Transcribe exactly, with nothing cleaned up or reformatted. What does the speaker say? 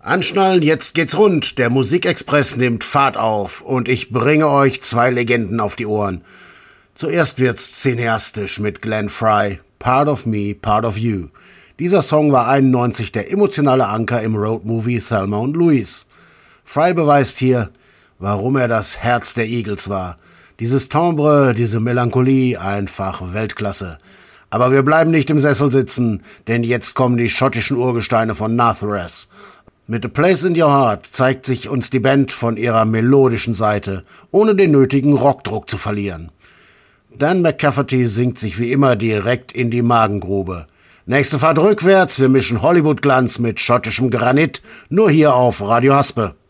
Anschnallen, jetzt geht's rund. Der Musikexpress nimmt Fahrt auf und ich bringe euch zwei Legenden auf die Ohren. Zuerst wird's cineastisch mit Glenn Frey, Part of Me, Part of You. Dieser Song war einundneunzig der emotionale Anker im Roadmovie Thelma und Louise. Frey beweist hier, warum er das Herz der Eagles war. Dieses Timbre, diese Melancholie, einfach Weltklasse. Aber wir bleiben nicht im Sessel sitzen, denn jetzt kommen die schottischen Urgesteine von Natharis. Mit A Place in Your Heart zeigt sich uns die Band von ihrer melodischen Seite, ohne den nötigen Rockdruck zu verlieren. Dan McCafferty singt sich wie immer direkt in die Magengrube. Nächste Fahrt rückwärts, wir mischen Hollywood-Glanz mit schottischem Granit, nur hier auf Radio Haspe.